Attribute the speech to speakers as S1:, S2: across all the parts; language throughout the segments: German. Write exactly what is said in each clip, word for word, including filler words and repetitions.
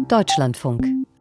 S1: Deutschlandfunk.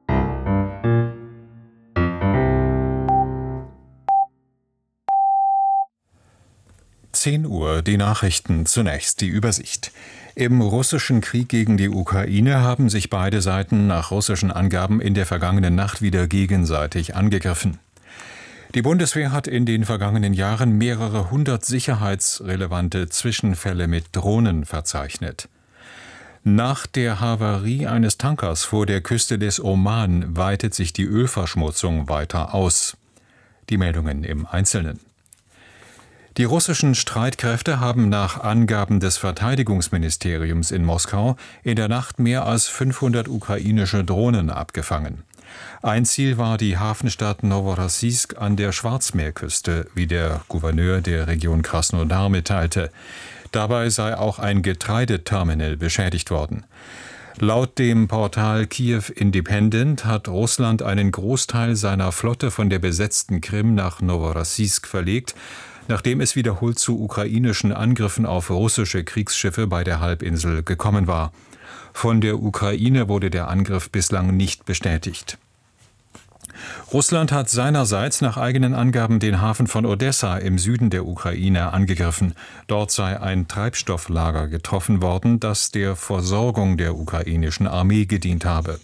S2: zehn Uhr, die Nachrichten, zunächst die Übersicht. Im russischen Krieg gegen die Ukraine haben sich beide Seiten nach russischen Angaben in der vergangenen Nacht wieder gegenseitig angegriffen. Die Bundeswehr hat in den vergangenen Jahren mehrere hundert sicherheitsrelevante Zwischenfälle mit Drohnen verzeichnet. Nach der Havarie eines Tankers vor der Küste des Oman weitet sich die Ölverschmutzung weiter aus. Die Meldungen im Einzelnen. Die russischen Streitkräfte haben nach Angaben des Verteidigungsministeriums in Moskau in der Nacht mehr als fünfhundert ukrainische Drohnen abgefangen. Ein Ziel war die Hafenstadt Noworossijsk an der Schwarzmeerküste, wie der Gouverneur der Region Krasnodar mitteilte. Dabei sei auch ein Getreideterminal beschädigt worden. Laut dem Portal Kiew Independent hat Russland einen Großteil seiner Flotte von der besetzten Krim nach Noworossijsk verlegt, nachdem es wiederholt zu ukrainischen Angriffen auf russische Kriegsschiffe bei der Halbinsel gekommen war. Von der Ukraine wurde der Angriff bislang nicht bestätigt. Russland hat seinerseits nach eigenen Angaben den Hafen von Odessa im Süden der Ukraine angegriffen. Dort sei ein Treibstofflager getroffen worden, das der Versorgung der ukrainischen Armee gedient habe.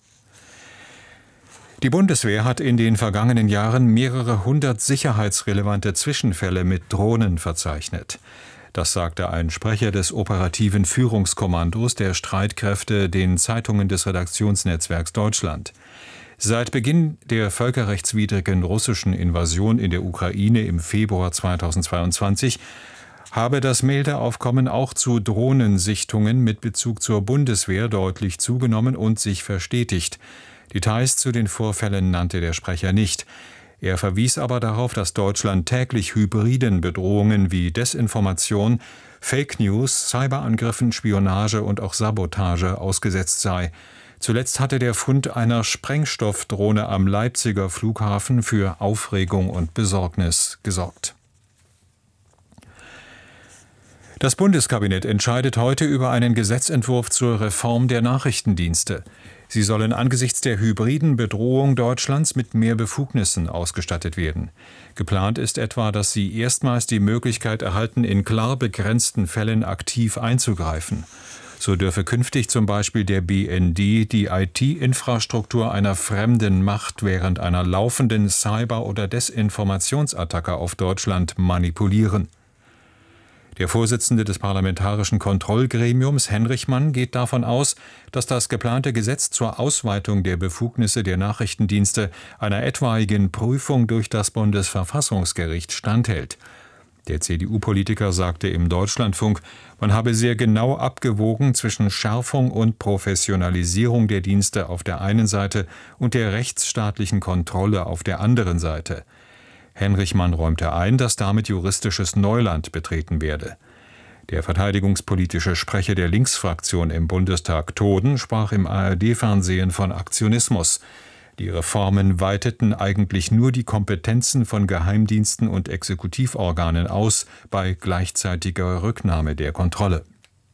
S2: Die Bundeswehr hat in den vergangenen Jahren mehrere hundert sicherheitsrelevante Zwischenfälle mit Drohnen verzeichnet. Das sagte ein Sprecher des operativen Führungskommandos der Streitkräfte den Zeitungen des Redaktionsnetzwerks Deutschland. Seit Beginn der völkerrechtswidrigen russischen Invasion in der Ukraine im Februar zweitausendzweiundzwanzig habe das Meldeaufkommen auch zu Drohnensichtungen mit Bezug zur Bundeswehr deutlich zugenommen und sich verstetigt. Details zu den Vorfällen nannte der Sprecher nicht. Er verwies aber darauf, dass Deutschland täglich hybriden Bedrohungen wie Desinformation, Fake News, Cyberangriffen, Spionage und auch Sabotage ausgesetzt sei. Zuletzt hatte der Fund einer Sprengstoffdrohne am Leipziger Flughafen für Aufregung und Besorgnis gesorgt. Das Bundeskabinett entscheidet heute über einen Gesetzentwurf zur Reform der Nachrichtendienste. Sie sollen angesichts der hybriden Bedrohung Deutschlands mit mehr Befugnissen ausgestattet werden. Geplant ist etwa, dass sie erstmals die Möglichkeit erhalten, in klar begrenzten Fällen aktiv einzugreifen. So dürfe künftig zum Beispiel der B N D die I T-Infrastruktur einer fremden Macht während einer laufenden Cyber- oder Desinformationsattacke auf Deutschland manipulieren. Der Vorsitzende des Parlamentarischen Kontrollgremiums, Henrichmann, geht davon aus, dass das geplante Gesetz zur Ausweitung der Befugnisse der Nachrichtendienste einer etwaigen Prüfung durch das Bundesverfassungsgericht standhält. Der C D U-Politiker sagte im Deutschlandfunk, man habe sehr genau abgewogen zwischen Schärfung und Professionalisierung der Dienste auf der einen Seite und der rechtsstaatlichen Kontrolle auf der anderen Seite. Henrichmann räumte ein, dass damit juristisches Neuland betreten werde. Der verteidigungspolitische Sprecher der Linksfraktion im Bundestag, Toden, sprach im A R D-Fernsehen von Aktionismus. Die Reformen weiteten eigentlich nur die Kompetenzen von Geheimdiensten und Exekutivorganen aus, bei gleichzeitiger Rücknahme der Kontrolle.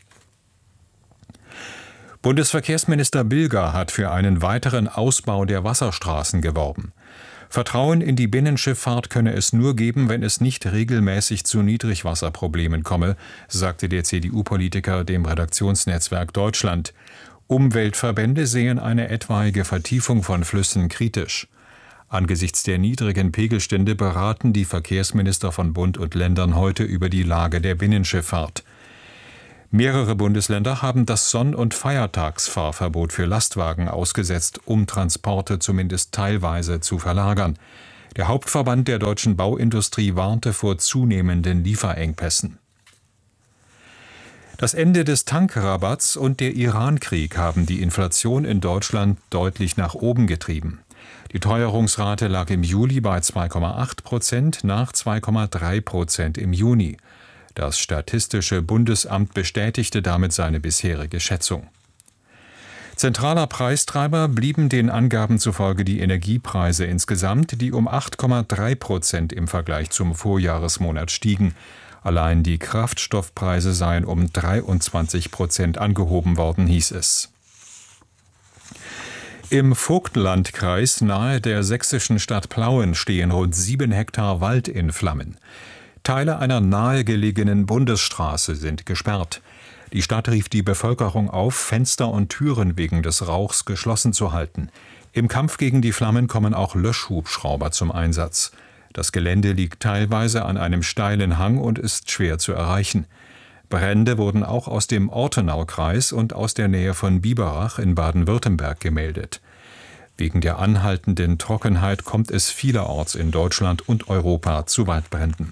S2: Bundesverkehrsminister Bilger hat für einen weiteren Ausbau der Wasserstraßen geworben. Vertrauen in die Binnenschifffahrt könne es nur geben, wenn es nicht regelmäßig zu Niedrigwasserproblemen komme, sagte der C D U-Politiker dem Redaktionsnetzwerk Deutschland. Umweltverbände sehen eine etwaige Vertiefung von Flüssen kritisch. Angesichts der niedrigen Pegelstände beraten die Verkehrsminister von Bund und Ländern heute über die Lage der Binnenschifffahrt. Mehrere Bundesländer haben das Sonn- und Feiertagsfahrverbot für Lastwagen ausgesetzt, um Transporte zumindest teilweise zu verlagern. Der Hauptverband der deutschen Bauindustrie warnte vor zunehmenden Lieferengpässen. Das Ende des Tankrabatts und der Irankrieg haben die Inflation in Deutschland deutlich nach oben getrieben. Die Teuerungsrate lag im Juli bei zwei Komma acht Prozent nach zwei Komma drei Prozent im Juni. Das Statistische Bundesamt bestätigte damit seine bisherige Schätzung. Zentraler Preistreiber blieben den Angaben zufolge die Energiepreise insgesamt, die um acht Komma drei Prozent im Vergleich zum Vorjahresmonat stiegen. Allein die Kraftstoffpreise seien um dreiundzwanzig Prozent angehoben worden, hieß es. Im Vogtlandkreis nahe der sächsischen Stadt Plauen stehen rund sieben Hektar Wald in Flammen. Teile einer nahegelegenen Bundesstraße sind gesperrt. Die Stadt rief die Bevölkerung auf, Fenster und Türen wegen des Rauchs geschlossen zu halten. Im Kampf gegen die Flammen kommen auch Löschhubschrauber zum Einsatz. Das Gelände liegt teilweise an einem steilen Hang und ist schwer zu erreichen. Brände wurden auch aus dem Ortenaukreis und aus der Nähe von Biberach in Baden-Württemberg gemeldet. Wegen der anhaltenden Trockenheit kommt es vielerorts in Deutschland und Europa zu Waldbränden.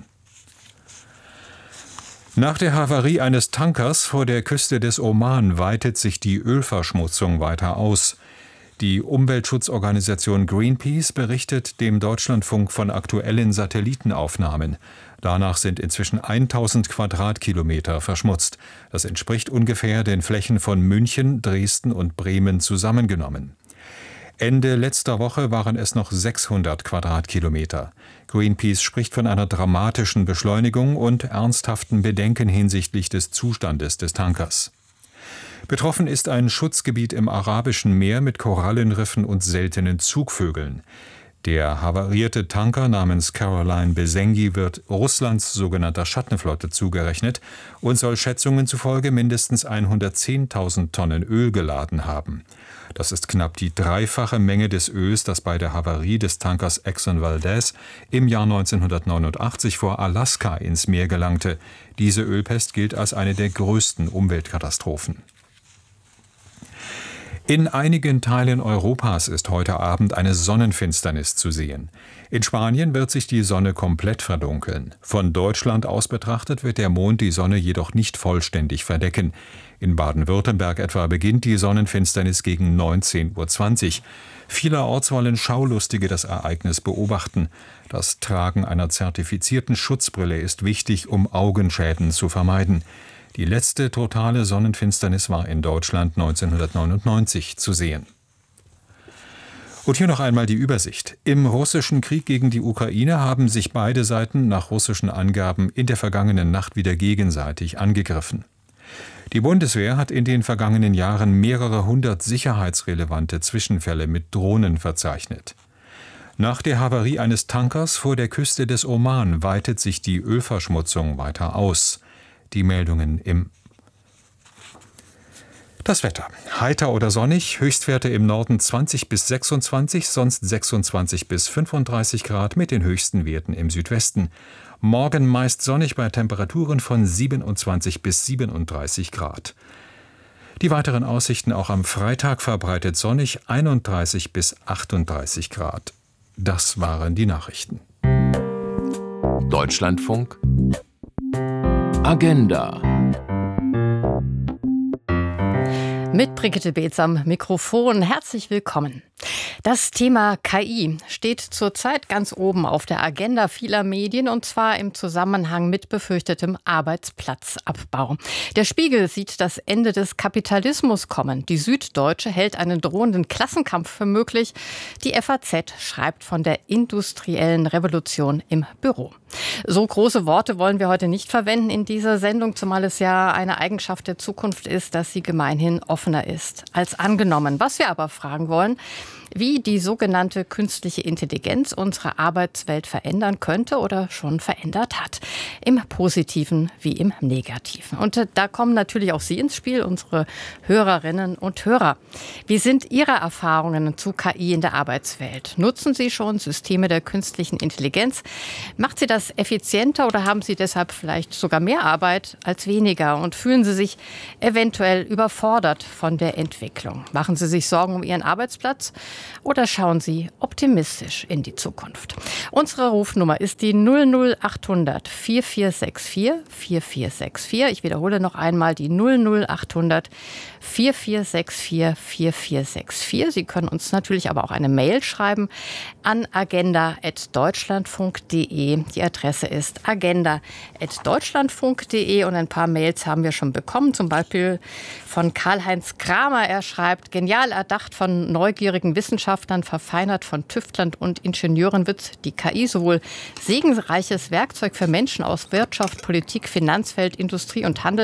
S2: Nach der Havarie eines Tankers vor der Küste des Oman weitet sich die Ölverschmutzung weiter aus. Die Umweltschutzorganisation Greenpeace berichtet dem Deutschlandfunk von aktuellen Satellitenaufnahmen. Danach sind inzwischen tausend Quadratkilometer verschmutzt. Das entspricht ungefähr den Flächen von München, Dresden und Bremen zusammengenommen. Ende letzter Woche waren es noch sechshundert Quadratkilometer. Greenpeace spricht von einer dramatischen Beschleunigung und ernsthaften Bedenken hinsichtlich des Zustandes des Tankers. Betroffen ist ein Schutzgebiet im Arabischen Meer mit Korallenriffen und seltenen Zugvögeln. Der havarierte Tanker namens Caroline Besengi wird Russlands sogenannter Schattenflotte zugerechnet und soll Schätzungen zufolge mindestens hundertzehntausend Tonnen Öl geladen haben. Das ist knapp die dreifache Menge des Öls, das bei der Havarie des Tankers Exxon Valdez im Jahr neunzehnhundertneunundachtzig vor Alaska ins Meer gelangte. Diese Ölpest gilt als eine der größten Umweltkatastrophen. In einigen Teilen Europas ist heute Abend eine Sonnenfinsternis zu sehen. In Spanien wird sich die Sonne komplett verdunkeln. Von Deutschland aus betrachtet wird der Mond die Sonne jedoch nicht vollständig verdecken. In Baden-Württemberg etwa beginnt die Sonnenfinsternis gegen neunzehn Uhr zwanzig. Vielerorts wollen Schaulustige das Ereignis beobachten. Das Tragen einer zertifizierten Schutzbrille ist wichtig, um Augenschäden zu vermeiden. Die letzte totale Sonnenfinsternis war in Deutschland neunzehnhundertneunundneunzig zu sehen. Und hier noch einmal die Übersicht. Im russischen Krieg gegen die Ukraine haben sich beide Seiten nach russischen Angaben in der vergangenen Nacht wieder gegenseitig angegriffen. Die Bundeswehr hat in den vergangenen Jahren mehrere hundert sicherheitsrelevante Zwischenfälle mit Drohnen verzeichnet. Nach der Havarie eines Tankers vor der Küste des Oman weitet sich die Ölverschmutzung weiter aus. Die Meldungen im Das Wetter. Heiter oder sonnig, Höchstwerte im Norden zwanzig bis sechsundzwanzig, sonst sechsundzwanzig bis fünfunddreißig Grad mit den höchsten Werten im Südwesten. Morgen meist sonnig bei Temperaturen von siebenundzwanzig bis siebenunddreißig Grad. Die weiteren Aussichten auch am Freitag verbreitet sonnig, einunddreißig bis achtunddreißig Grad. Das waren die Nachrichten.
S1: Deutschlandfunk Agenda.
S3: Mit Brigitte Beetz am Mikrofon. Herzlich willkommen. Das Thema K I steht zurzeit ganz oben auf der Agenda vieler Medien, und zwar im Zusammenhang mit befürchtetem Arbeitsplatzabbau. Der Spiegel sieht das Ende des Kapitalismus kommen. Die Süddeutsche hält einen drohenden Klassenkampf für möglich. Die F A Z schreibt von der industriellen Revolution im Büro. So große Worte wollen wir heute nicht verwenden in dieser Sendung, zumal es ja eine Eigenschaft der Zukunft ist, dass sie gemeinhin offener ist als angenommen. Was wir aber fragen wollen: Wie die sogenannte künstliche Intelligenz unsere Arbeitswelt verändern könnte oder schon verändert hat. Im Positiven wie im Negativen. Und da kommen natürlich auch Sie ins Spiel, unsere Hörerinnen und Hörer. Wie sind Ihre Erfahrungen zu K I in der Arbeitswelt? Nutzen Sie schon Systeme der künstlichen Intelligenz? Macht Sie das effizienter oder haben Sie deshalb vielleicht sogar mehr Arbeit als weniger? Und fühlen Sie sich eventuell überfordert von der Entwicklung? Machen Sie sich Sorgen um Ihren Arbeitsplatz? Oder schauen Sie optimistisch in die Zukunft? Unsere Rufnummer ist die null null achthundert vier vier sechs vier vier vier sechs vier. Ich wiederhole noch einmal die null null achthundert vier vier sechs vier vier vier sechs vier. Sie können uns natürlich aber auch eine Mail schreiben an agenda at deutschlandfunk punkt de. Die Adresse ist agenda at deutschlandfunk punkt de und ein paar Mails haben wir schon bekommen, zum Beispiel von Karl-Heinz Kramer. Er schreibt: Genial erdacht von neugierigen Wissenschaftlern, verfeinert von Tüftlern und Ingenieuren, wird die K I sowohl segensreiches Werkzeug für Menschen aus Wirtschaft, Politik, Finanzwelt, Industrie und Handel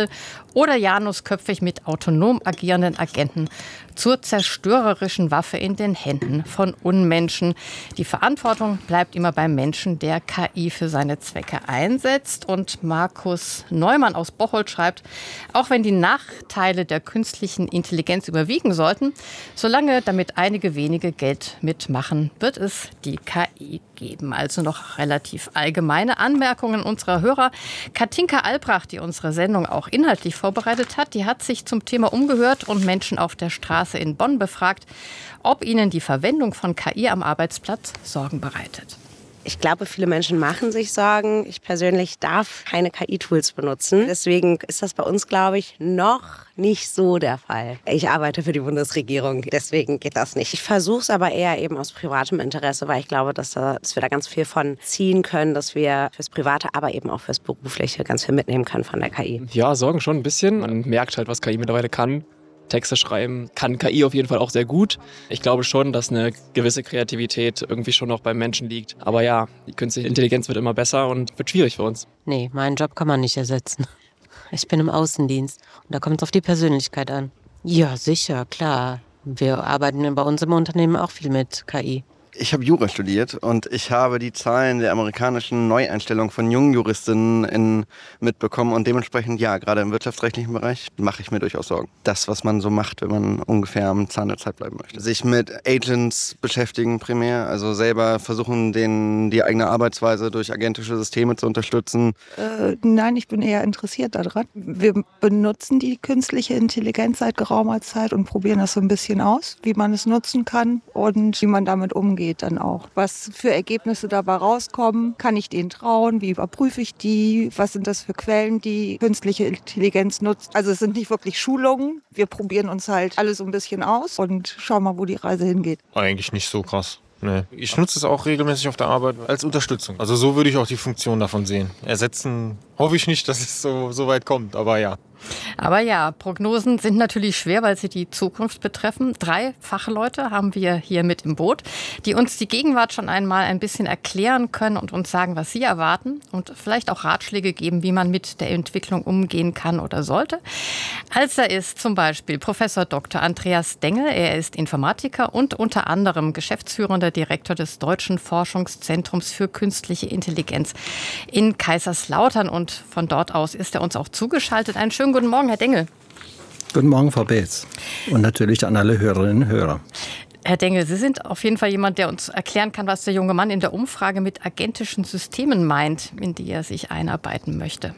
S3: oder janusköpfig mit autonom agierenden Agenten zur zerstörerischen Waffe in den Händen von Unmenschen. Die Verantwortung bleibt immer beim Menschen, der K I für seine Zwecke einsetzt. Und Markus Neumann aus Bocholt schreibt, auch wenn die Nachteile der künstlichen Intelligenz überwiegen sollten, solange damit einige wenige Geld mitmachen, wird es die K I geben. Also noch relativ allgemeine Anmerkungen unserer Hörer. Katinka Albrecht, die unsere Sendung auch inhaltlich vorbereitet hat, die hat sich zum Thema umgehört und Menschen auf der Straße in Bonn befragt, ob ihnen die Verwendung von K I am Arbeitsplatz Sorgen bereitet.
S1: Ich glaube, viele Menschen machen sich Sorgen. Ich persönlich darf keine K I-Tools benutzen. Deswegen ist das bei uns, glaube ich, noch nicht so der Fall. Ich arbeite für die Bundesregierung, deswegen geht das nicht. Ich versuche es aber eher eben aus privatem Interesse, weil ich glaube, dass, da, dass wir da ganz viel von ziehen können, dass wir fürs Private, aber eben auch fürs Berufliche ganz viel mitnehmen können von der K I.
S4: Ja, Sorgen schon ein bisschen. Man merkt halt, was K I mittlerweile kann. Texte schreiben kann K I auf jeden Fall auch sehr gut. Ich glaube schon, dass eine gewisse Kreativität irgendwie schon noch beim Menschen liegt. Aber ja, die künstliche Intelligenz wird immer besser und wird schwierig für uns.
S5: Nee, meinen Job kann man nicht ersetzen. Ich bin im Außendienst und da kommt es auf die Persönlichkeit an. Ja, sicher, klar. Wir arbeiten bei uns im Unternehmen auch viel mit K I.
S6: Ich habe Jura studiert und ich habe die Zahlen der amerikanischen Neueinstellung von jungen Juristinnen in, mitbekommen und dementsprechend, ja, gerade im wirtschaftsrechtlichen Bereich mache ich mir durchaus Sorgen. Das, was man so macht, wenn man ungefähr am Zahn der Zeit bleiben möchte. Sich mit Agents beschäftigen primär, also selber versuchen, den, die eigene Arbeitsweise durch agentische Systeme zu unterstützen.
S7: Äh, nein, ich bin eher interessiert daran. Wir benutzen die künstliche Intelligenz seit geraumer Zeit und probieren das so ein bisschen aus, wie man es nutzen kann und wie man damit umgeht. Dann auch. Was für Ergebnisse dabei rauskommen, kann ich denen trauen, wie überprüfe ich die, was sind das für Quellen, die künstliche Intelligenz nutzt. Also es sind nicht wirklich Schulungen, wir probieren uns halt alles so ein bisschen aus und schauen mal, wo die Reise hingeht.
S8: Eigentlich nicht so krass. Nee. Ich nutze es auch regelmäßig auf der Arbeit als Unterstützung. Also so würde ich auch die Funktion davon sehen. Ersetzen hoffe ich nicht, dass es so, so weit kommt, aber ja.
S3: Aber ja, Prognosen sind natürlich schwer, weil sie die Zukunft betreffen. Drei Fachleute haben wir hier mit im Boot, die uns die Gegenwart schon einmal ein bisschen erklären können und uns sagen, was sie erwarten und vielleicht auch Ratschläge geben, wie man mit der Entwicklung umgehen kann oder sollte. Als er ist zum Beispiel Professor Doktor Andreas Dengel. Er ist Informatiker und unter anderem geschäftsführender Direktor des Deutschen Forschungszentrums für künstliche Intelligenz in Kaiserslautern. Und von dort aus ist er uns auch zugeschaltet. Einen schönen guten Morgen, Herr Dengel.
S9: Guten Morgen, Frau Beetz. Und natürlich an alle Hörerinnen und Hörer.
S3: Herr Dengel, Sie sind auf jeden Fall jemand, der uns erklären kann, was der junge Mann in der Umfrage mit agentischen Systemen meint, in die er sich einarbeiten möchte.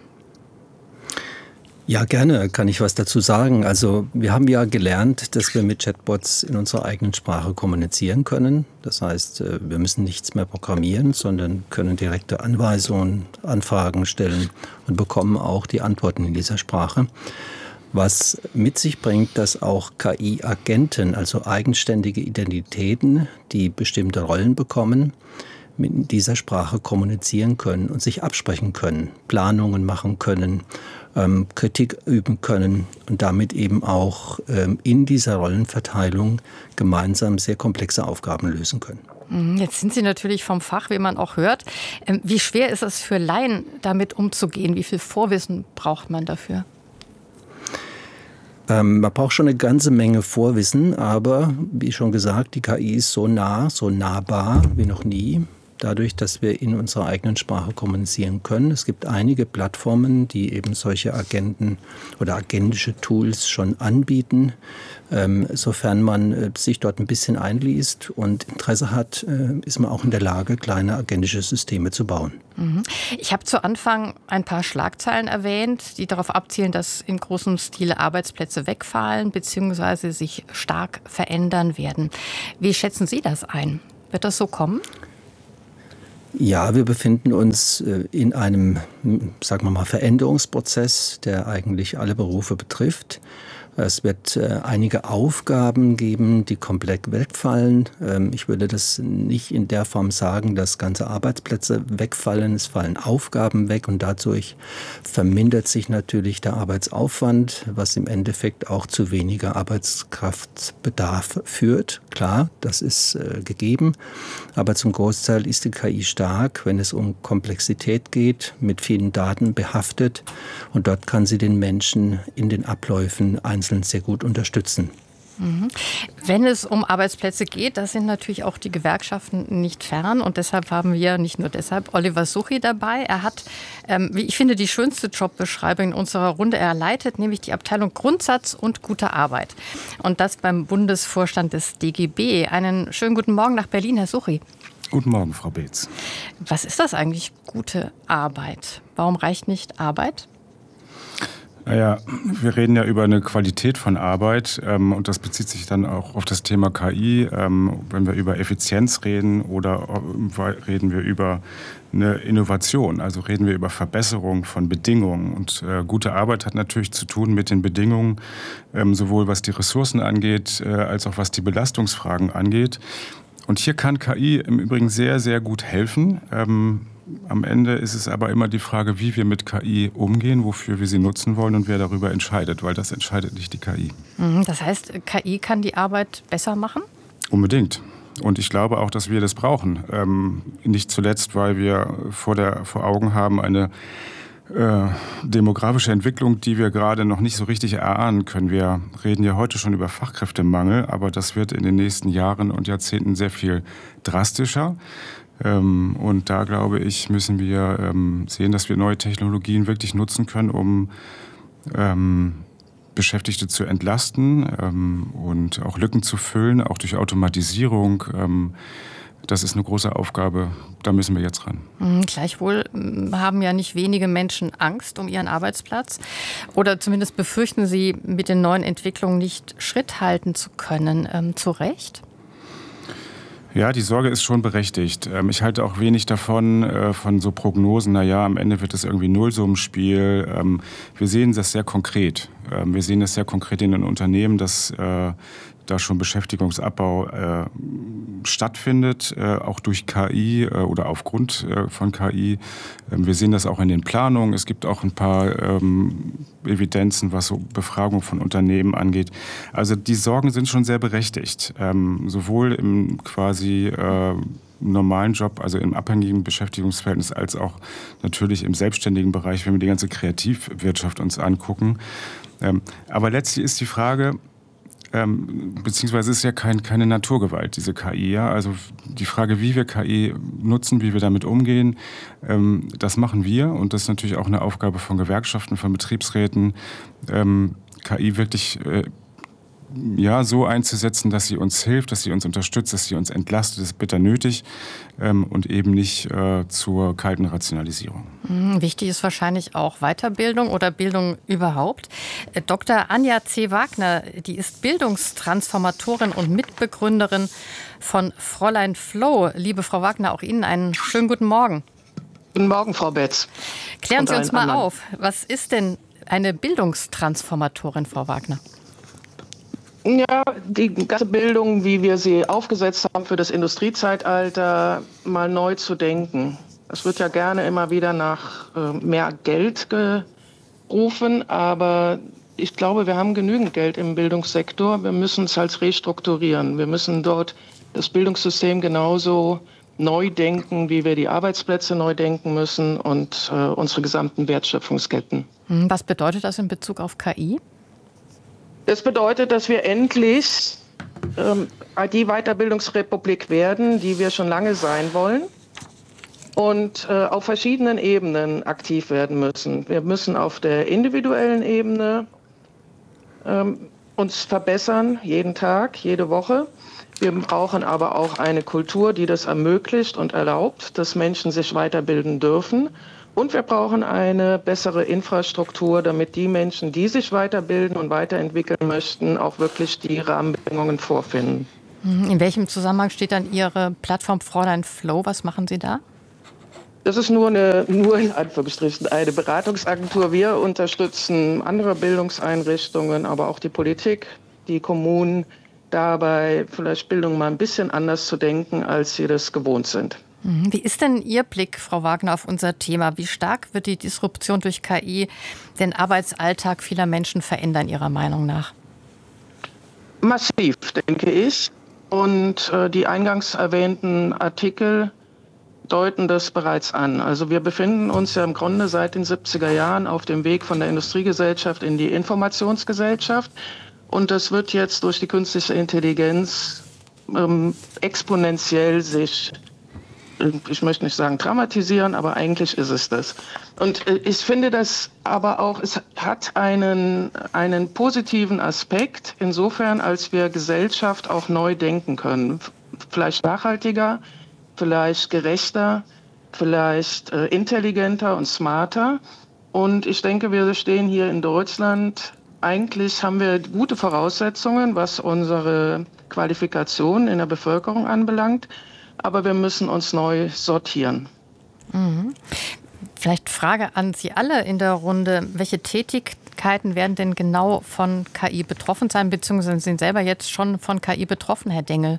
S9: Ja, gerne kann ich was dazu sagen. Also wir haben ja gelernt, dass wir mit Chatbots in unserer eigenen Sprache kommunizieren können. Das heißt, wir müssen nichts mehr programmieren, sondern können direkte Anweisungen, Anfragen stellen und bekommen auch die Antworten in dieser Sprache. Was mit sich bringt, dass auch K I-Agenten, also eigenständige Identitäten, die bestimmte Rollen bekommen, mit dieser Sprache kommunizieren können und sich absprechen können, Planungen machen können, ähm, Kritik üben können und damit eben auch ähm, in dieser Rollenverteilung gemeinsam sehr komplexe Aufgaben lösen können.
S3: Jetzt sind Sie natürlich vom Fach, wie man auch hört. Ähm, wie schwer ist es für Laien, damit umzugehen? Wie viel Vorwissen braucht man dafür?
S9: Ähm, man braucht schon eine ganze Menge Vorwissen, aber wie schon gesagt, die K I ist so nah, so nahbar wie noch nie. Dadurch, dass wir in unserer eigenen Sprache kommunizieren können. Es gibt einige Plattformen, die eben solche Agenten oder agentische Tools schon anbieten. Ähm, sofern man äh, sich dort ein bisschen einliest und Interesse hat, äh, ist man auch in der Lage, kleine agentische Systeme zu bauen.
S3: Ich habe zu Anfang ein paar Schlagzeilen erwähnt, die darauf abzielen, dass in großem Stile Arbeitsplätze wegfallen bzw. sich stark verändern werden. Wie schätzen Sie das ein? Wird das so kommen?
S9: Ja, wir befinden uns in einem, sagen wir mal, Veränderungsprozess, der eigentlich alle Berufe betrifft. Es wird äh, einige Aufgaben geben, die komplett wegfallen. Ähm, ich würde das nicht in der Form sagen, dass ganze Arbeitsplätze wegfallen. Es fallen Aufgaben weg und dadurch vermindert sich natürlich der Arbeitsaufwand, was im Endeffekt auch zu weniger Arbeitskraftbedarf führt. Klar, das ist äh, gegeben, aber zum Großteil ist die K I stark, wenn es um Komplexität geht, mit vielen Daten behaftet, und dort kann sie den Menschen in den Abläufen einzeln sehr gut unterstützen.
S3: Mhm. Wenn es um Arbeitsplätze geht, da sind natürlich auch die Gewerkschaften nicht fern, und deshalb haben wir, nicht nur deshalb, Oliver Suchy dabei. Er hat, ähm, wie ich finde, die schönste Jobbeschreibung in unserer Runde. Er leitet nämlich die Abteilung Grundsatz und gute Arbeit, und das beim Bundesvorstand des D G B. Einen schönen guten Morgen nach Berlin, Herr Suchy.
S10: Guten Morgen, Frau Beetz.
S3: Was ist das eigentlich, gute Arbeit? Warum reicht nicht Arbeit?
S10: Naja, wir reden ja über eine Qualität von Arbeit, ähm, und das bezieht sich dann auch auf das Thema K I. Ähm, wenn wir über Effizienz reden oder äh, reden wir über eine Innovation, also reden wir über Verbesserung von Bedingungen. Und äh, gute Arbeit hat natürlich zu tun mit den Bedingungen, ähm, sowohl was die Ressourcen angeht, äh, als auch was die Belastungsfragen angeht. Und hier kann K I im Übrigen sehr, sehr gut helfen. Ähm, Am Ende ist es aber immer die Frage, wie wir mit K I umgehen, wofür wir sie nutzen wollen und wer darüber entscheidet, weil das entscheidet nicht die K I.
S3: Das heißt, K I kann die Arbeit besser machen?
S10: Unbedingt. Und ich glaube auch, dass wir das brauchen. Ähm, nicht zuletzt, weil wir vor, der, vor Augen haben eine äh, demografische Entwicklung, die wir gerade noch nicht so richtig erahnen können. Wir reden ja heute schon über Fachkräftemangel, aber das wird in den nächsten Jahren und Jahrzehnten sehr viel drastischer. Ähm, und da, glaube ich, müssen wir ähm, sehen, dass wir neue Technologien wirklich nutzen können, um ähm, Beschäftigte zu entlasten ähm, und auch Lücken zu füllen, auch durch Automatisierung. Ähm, das ist eine große Aufgabe, da müssen wir jetzt ran.
S3: Mhm, gleichwohl haben ja nicht wenige Menschen Angst um ihren Arbeitsplatz, oder zumindest befürchten sie, mit den neuen Entwicklungen nicht Schritt halten zu können. Ähm, zu Recht?
S10: Ja, die Sorge ist schon berechtigt. Ich halte auch wenig davon, von so Prognosen, naja, am Ende wird es irgendwie Nullsummenspiel. Wir sehen das sehr konkret. Wir sehen das sehr konkret in den Unternehmen, dass da schon Beschäftigungsabbau äh, stattfindet, äh, auch durch K I äh, oder aufgrund äh, von K I. Ähm, wir sehen das auch in den Planungen. Es gibt auch ein paar ähm, Evidenzen, was so Befragung von Unternehmen angeht. Also die Sorgen sind schon sehr berechtigt, ähm, sowohl im quasi äh, normalen Job, also im abhängigen Beschäftigungsverhältnis, als auch natürlich im selbstständigen Bereich, wenn wir die ganze Kreativwirtschaft uns angucken. Ähm, aber letztlich ist die Frage, Ähm, beziehungsweise ist ja kein, keine Naturgewalt, diese K I. Ja? Also die Frage, wie wir K I nutzen, wie wir damit umgehen, ähm, das machen wir. Und das ist natürlich auch eine Aufgabe von Gewerkschaften, von Betriebsräten, ähm, K I wirklich äh, ja, so einzusetzen, dass sie uns hilft, dass sie uns unterstützt, dass sie uns entlastet, das ist bitter nötig, ähm, und eben nicht äh, zur kalten Rationalisierung.
S3: Mhm, wichtig ist wahrscheinlich auch Weiterbildung oder Bildung überhaupt. Doktor Anja C. Wagner, die ist Bildungstransformatorin und Mitbegründerin von Fräulein Flow. Liebe Frau Wagner, auch Ihnen einen schönen guten Morgen.
S11: Guten Morgen, Frau Betz.
S3: Klären Sie uns mal anderen. auf, was ist denn eine Bildungstransformatorin, Frau Wagner?
S11: Ja, die ganze Bildung, wie wir sie aufgesetzt haben für das Industriezeitalter, mal neu zu denken. Es wird ja gerne immer wieder nach äh, mehr Geld gerufen, aber ich glaube, wir haben genügend Geld im Bildungssektor. Wir müssen es halt restrukturieren. Wir müssen dort das Bildungssystem genauso neu denken, wie wir die Arbeitsplätze neu denken müssen und äh, unsere gesamten Wertschöpfungsketten.
S3: Was bedeutet das in Bezug auf K I?
S11: Das bedeutet, dass wir endlich ähm, die Weiterbildungsrepublik werden, die wir schon lange sein wollen, und äh, auf verschiedenen Ebenen aktiv werden müssen. Wir müssen auf der individuellen Ebene ähm, uns verbessern, jeden Tag, jede Woche. Wir brauchen aber auch eine Kultur, die das ermöglicht und erlaubt, dass Menschen sich weiterbilden dürfen. Und wir brauchen eine bessere Infrastruktur, damit die Menschen, die sich weiterbilden und weiterentwickeln möchten, auch wirklich die Rahmenbedingungen vorfinden.
S3: In welchem Zusammenhang steht dann Ihre Plattform Fräulein Flow? Was machen Sie da?
S11: Das ist nur eine, nur in Anführungsstrichen eine Beratungsagentur. Wir unterstützen andere Bildungseinrichtungen, aber auch die Politik, die Kommunen, dabei vielleicht Bildung mal ein bisschen anders zu denken, als sie das gewohnt sind.
S3: Wie ist denn Ihr Blick, Frau Wagner, auf unser Thema? Wie stark wird die Disruption durch K I den Arbeitsalltag vieler Menschen verändern, Ihrer Meinung nach?
S11: Massiv, denke ich. Und äh, die eingangs erwähnten Artikel deuten das bereits an. Also wir befinden uns ja im Grunde seit den siebziger Jahren auf dem Weg von der Industriegesellschaft in die Informationsgesellschaft. Und das wird jetzt durch die künstliche Intelligenz ähm, exponentiell sich, ich möchte nicht sagen dramatisieren, aber eigentlich ist es das. Und äh, ich finde das aber auch, es hat einen, einen positiven Aspekt, insofern, als wir Gesellschaft auch neu denken können. Vielleicht nachhaltiger, vielleicht gerechter, vielleicht äh, intelligenter und smarter. Und ich denke, wir stehen hier in Deutschland, eigentlich haben wir gute Voraussetzungen, was unsere Qualifikation in der Bevölkerung anbelangt. Aber wir müssen uns neu sortieren.
S3: Mhm. Vielleicht Frage an Sie alle in der Runde. Welche Tätigkeiten werden denn genau von K I betroffen sein, beziehungsweise sind selber jetzt schon von K I betroffen, Herr Dengel?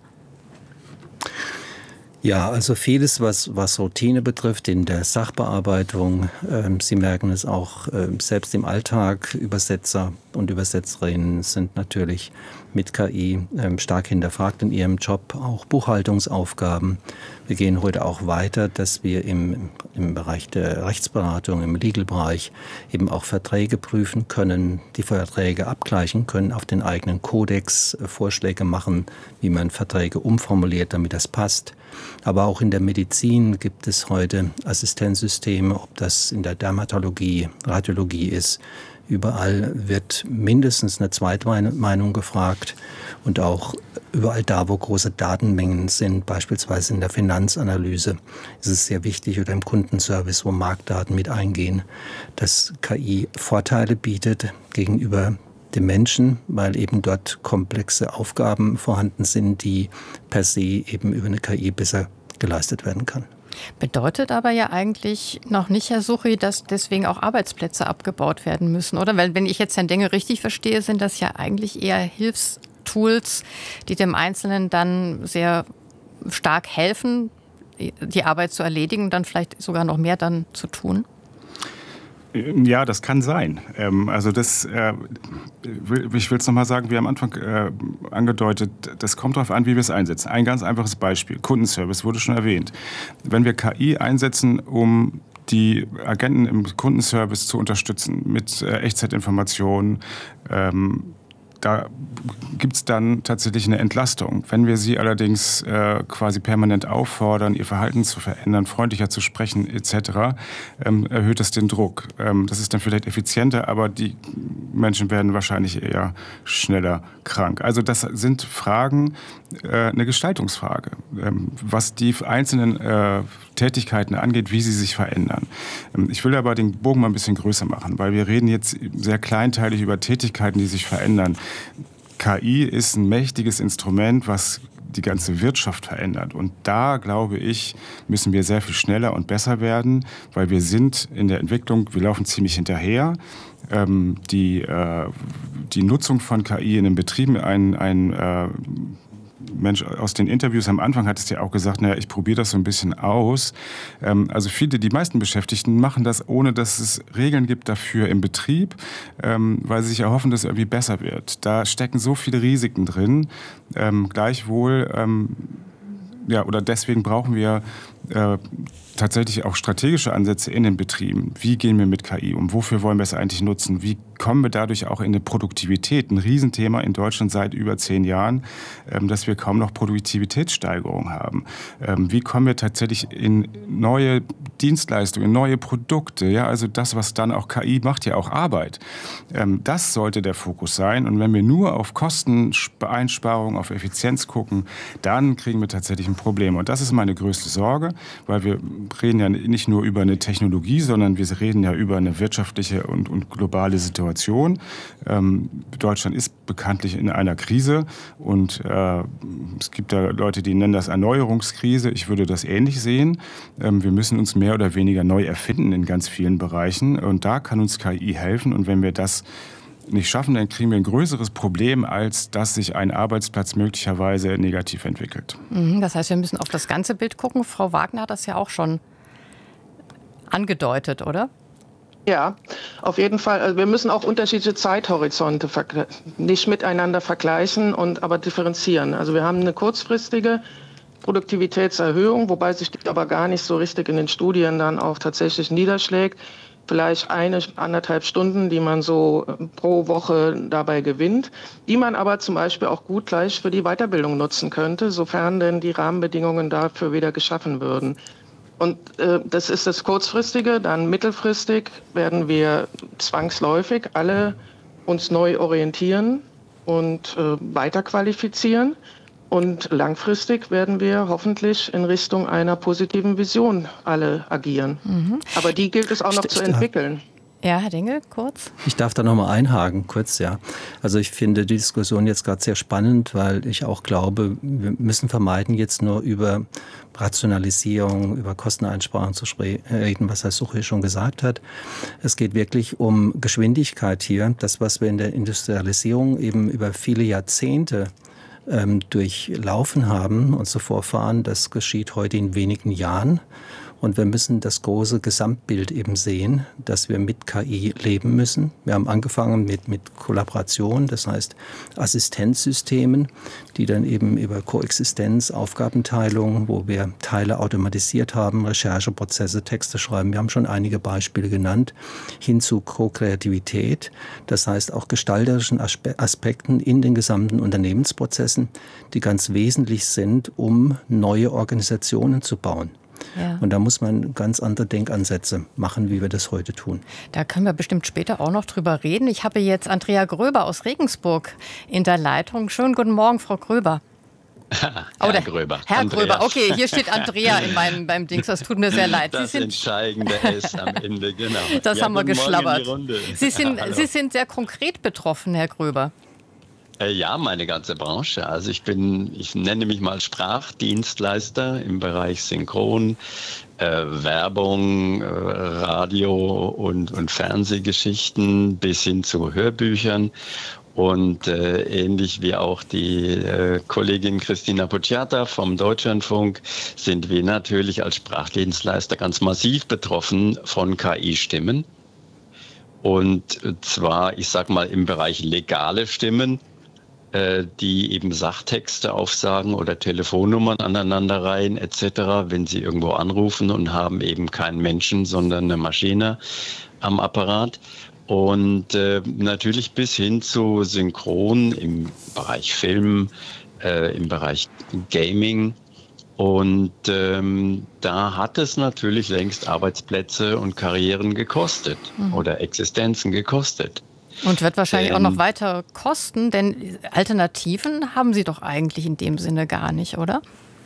S9: Ja, also vieles, was, was Routine betrifft in der Sachbearbeitung. Ähm, Sie merken es auch äh, selbst im Alltag. Übersetzer und Übersetzerinnen sind natürlich mit K I ähm, stark hinterfragt in ihrem Job. Auch Buchhaltungsaufgaben. Wir gehen heute auch weiter, dass wir im, im Bereich der Rechtsberatung, im Legal-Bereich eben auch Verträge prüfen können, die Verträge abgleichen können, auf den eigenen Kodex äh, Vorschläge machen, wie man Verträge umformuliert, damit das passt. Aber auch in der Medizin gibt es heute Assistenzsysteme, ob das in der Dermatologie, Radiologie ist. Überall wird mindestens eine Zweitmeinung gefragt und auch überall da, wo große Datenmengen sind, beispielsweise in der Finanzanalyse, ist es sehr wichtig oder im Kundenservice, wo Marktdaten mit eingehen, dass K I Vorteile bietet gegenüber dem Menschen, weil eben dort komplexe Aufgaben vorhanden sind, die per se eben über eine K I besser geleistet werden kann.
S3: Bedeutet aber ja eigentlich noch nicht, Herr Suchy, dass deswegen auch Arbeitsplätze abgebaut werden müssen, oder? Weil wenn ich jetzt Herrn Dengel richtig verstehe, sind das ja eigentlich eher Hilfstools, die dem Einzelnen dann sehr stark helfen, die Arbeit zu erledigen und dann vielleicht sogar noch mehr dann zu tun.
S10: Ja, das kann sein. Also das, ich will es nochmal sagen, wie am Anfang angedeutet, das kommt darauf an, wie wir es einsetzen. Ein ganz einfaches Beispiel, Kundenservice wurde schon erwähnt. Wenn wir K I einsetzen, um die Agenten im Kundenservice zu unterstützen mit Echtzeitinformationen, da gibt es dann tatsächlich eine Entlastung. Wenn wir sie allerdings äh, quasi permanent auffordern, ihr Verhalten zu verändern, freundlicher zu sprechen et cetera, ähm, erhöht das den Druck. Ähm, das ist dann vielleicht effizienter, aber die Menschen werden wahrscheinlich eher schneller krank. Also das sind Fragen, äh, eine Gestaltungsfrage, ähm, was die einzelnen äh, Tätigkeiten angeht, wie sie sich verändern. Ähm, ich will aber den Bogen mal ein bisschen größer machen, weil wir reden jetzt sehr kleinteilig über Tätigkeiten, die sich verändern. K I ist ein mächtiges Instrument, was die ganze Wirtschaft verändert. Und da, glaube ich, müssen wir sehr viel schneller und besser werden, weil wir sind in der Entwicklung, wir laufen ziemlich hinterher. Ähm, die, äh, die Nutzung von K I in den Betrieben, ein, ein äh, Mensch aus den Interviews am Anfang hat es ja auch gesagt, naja, ich probiere das so ein bisschen aus. Ähm, also viele, die meisten Beschäftigten machen das, ohne dass es Regeln gibt dafür im Betrieb, ähm, weil sie sich erhoffen, dass es irgendwie besser wird. Da stecken so viele Risiken drin. Ähm, gleichwohl, ähm, ja, oder deswegen brauchen wir äh, tatsächlich auch strategische Ansätze in den Betrieben. Wie gehen wir mit K I um? Wofür wollen wir es eigentlich nutzen? Wie kommen wir dadurch auch in eine Produktivität? Ein Riesenthema in Deutschland seit über zehn Jahren, ähm, dass wir kaum noch Produktivitätssteigerung haben. Ähm, wie kommen wir tatsächlich in neue Dienstleistungen, neue Produkte? Ja, also das, was dann auch K I macht, ja auch Arbeit. Ähm, das sollte der Fokus sein. Und wenn wir nur auf Kosteneinsparung, auf Effizienz gucken, dann kriegen wir tatsächlich ein Problem. Und das ist meine größte Sorge. weil wir reden ja nicht nur über eine Technologie, sondern wir reden ja über eine wirtschaftliche und, und globale Situation. Ähm, Deutschland ist bekanntlich in einer Krise und äh, es gibt da Leute, die nennen das Erneuerungskrise. Ich würde das ähnlich sehen. Ähm, wir müssen uns mehr oder weniger neu erfinden in ganz vielen Bereichen und da kann uns K I helfen und wenn wir das nicht schaffen, dann kriegen wir ein größeres Problem, als dass sich ein Arbeitsplatz möglicherweise negativ entwickelt.
S3: Das heißt, wir müssen auf das ganze Bild gucken. Frau Wagner hat das ja auch schon angedeutet, oder?
S11: Ja, auf jeden Fall. Also wir müssen auch unterschiedliche Zeithorizonte nicht miteinander vergleichen, und aber differenzieren. Also wir haben eine kurzfristige Produktivitätserhöhung, wobei sich die aber gar nicht so richtig in den Studien dann auch tatsächlich niederschlägt. Vielleicht eine, anderthalb Stunden, die man so pro Woche dabei gewinnt, die man aber zum Beispiel auch gut gleich für die Weiterbildung nutzen könnte, sofern denn die Rahmenbedingungen dafür wieder geschaffen würden. Und äh, das ist das Kurzfristige. Dann mittelfristig werden wir zwangsläufig alle uns neu orientieren und äh, weiterqualifizieren. Und langfristig werden wir hoffentlich in Richtung einer positiven Vision alle agieren. Mhm. Aber die gilt es auch noch zu entwickeln.
S3: Ja, Herr Dengel, kurz.
S9: Ich darf da noch mal einhaken, kurz, ja. Also ich finde die Diskussion jetzt gerade sehr spannend, weil ich auch glaube, wir müssen vermeiden, jetzt nur über Rationalisierung, über Kosteneinsparung zu reden, was Herr Suche schon gesagt hat. Es geht wirklich um Geschwindigkeit hier. Das, was wir in der Industrialisierung eben über viele Jahrzehnte ähm, durchlaufen haben und so vorfahren, das geschieht heute in wenigen Jahren. Und wir müssen das große Gesamtbild eben sehen, dass wir mit K I leben müssen. Wir haben angefangen mit, mit Kollaboration, das heißt Assistenzsystemen, die dann eben über Koexistenz, Aufgabenteilung, wo wir Teile automatisiert haben, Rechercheprozesse, Texte schreiben. Wir haben schon einige Beispiele genannt, hin zu Co-Kreativität, das heißt auch gestalterischen Aspekten in den gesamten Unternehmensprozessen, die ganz wesentlich sind, um neue Organisationen zu bauen. Ja. Und da muss man ganz andere Denkansätze machen, wie wir das heute tun.
S3: Da können wir bestimmt später auch noch drüber reden. Ich habe jetzt Andrea Gröber aus Regensburg in der Leitung. Schönen guten Morgen, Frau Gröber.
S12: Herr
S3: oh,
S12: Gröber.
S3: Herr
S12: Andreas.
S3: Gröber, okay, hier steht Andrea in meinem beim Dings. Das tut mir sehr leid.
S12: Das
S3: Sie sind,
S12: Entscheidende ist am Ende, genau.
S3: Das
S12: ja,
S3: haben wir geschlabbert. Sie sind,
S12: Hallo.
S3: Sie sind sehr konkret betroffen, Herr Gröber.
S12: Ja, meine ganze Branche. Also ich bin, ich nenne mich mal Sprachdienstleister im Bereich Synchron, äh, Werbung, äh, Radio und, und Fernsehgeschichten bis hin zu Hörbüchern. Und äh, ähnlich wie auch die äh, Kollegin Christina Pucciata vom Deutschlandfunk sind wir natürlich als Sprachdienstleister ganz massiv betroffen von K I-Stimmen. Und zwar, ich sag mal, im Bereich legale Stimmen, die eben Sachtexte aufsagen oder Telefonnummern aneinanderreihen et cetera, wenn sie irgendwo anrufen und haben eben keinen Menschen, sondern eine Maschine am Apparat. Und äh, natürlich bis hin zu Synchron im Bereich Film, äh, im Bereich Gaming. Und ähm, da hat es natürlich längst Arbeitsplätze und Karrieren gekostet mhm. oder Existenzen gekostet.
S3: Und wird wahrscheinlich
S12: denn,
S3: auch noch weiter kosten, denn Alternativen haben Sie doch eigentlich in dem Sinne gar nicht, oder?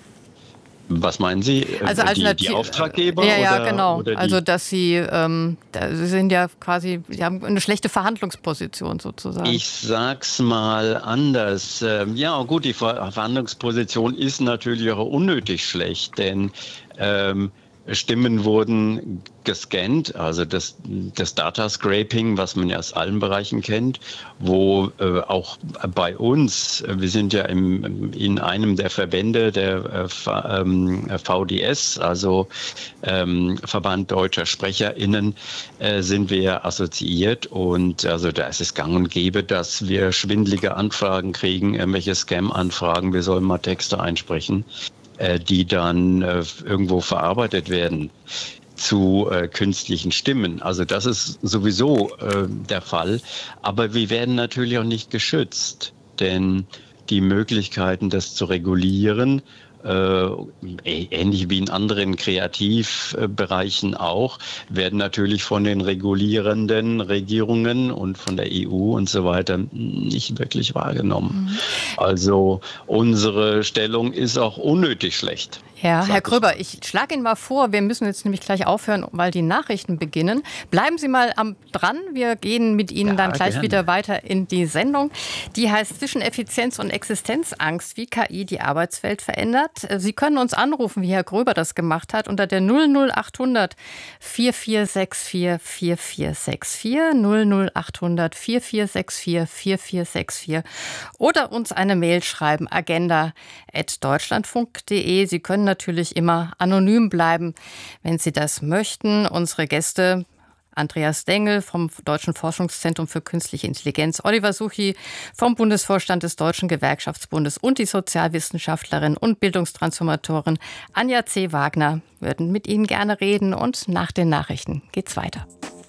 S12: Was meinen Sie?
S3: Also
S12: die, die Auftraggeber?
S3: Ja, ja,
S12: oder,
S3: genau.
S12: oder
S3: also, dass Sie, ähm, da, Sie sind ja quasi, Sie haben eine schlechte Verhandlungsposition sozusagen.
S12: Ich sag's mal anders. Ja, gut, die Verhandlungsposition ist natürlich auch unnötig schlecht, denn ähm, Stimmen wurden gescannt, also das, das Data Scraping, was man ja aus allen Bereichen kennt, wo äh, auch bei uns, wir sind ja im, in einem der Verbände der äh, V D S, also ähm, Verband Deutscher SprecherInnen, äh, sind wir assoziiert und also da ist es gang und gäbe, dass wir schwindelige Anfragen kriegen, irgendwelche Scam-Anfragen, wir sollen mal Texte einsprechen, die dann äh, irgendwo verarbeitet werden zu äh, künstlichen Stimmen. Also das ist sowieso äh, der Fall. Aber wir werden natürlich auch nicht geschützt, denn die Möglichkeiten, das zu regulieren, äh, ähnlich wie in anderen Kreativbereichen auch, werden natürlich von den regulierenden Regierungen und von der E U und so weiter nicht wirklich wahrgenommen. Mhm. Also unsere Stellung ist auch unnötig schlecht.
S3: Ja,
S13: Schlag
S3: Herr Gröber, ich schlage Ihnen mal vor, wir müssen jetzt nämlich gleich aufhören, weil die Nachrichten beginnen. Bleiben Sie mal am dran. Wir gehen mit Ihnen ja, dann gleich gerne. wieder weiter in die Sendung. Die heißt Zwischen Effizienz und Existenzangst, wie K I die Arbeitswelt verändert. Sie können uns anrufen, wie Herr Gröber das gemacht hat, unter der null null acht hundert vier vier sechs vier vier vier sechs vier, null null acht hundert vier vier sechs vier vier vier sechs vier oder uns eine Mail schreiben, agenda at deutschlandfunk punkt de. Sie können natürlich immer anonym bleiben, wenn Sie das möchten. Unsere Gäste: Andreas Dengel vom Deutschen Forschungszentrum für Künstliche Intelligenz, Oliver Suchy vom Bundesvorstand des Deutschen Gewerkschaftsbundes und die Sozialwissenschaftlerin und Bildungstransformatorin Anja C. Wagner würden mit Ihnen gerne reden. Und nach den Nachrichten geht's weiter.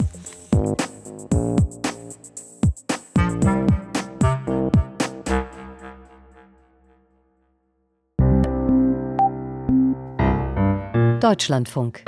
S14: Deutschlandfunk.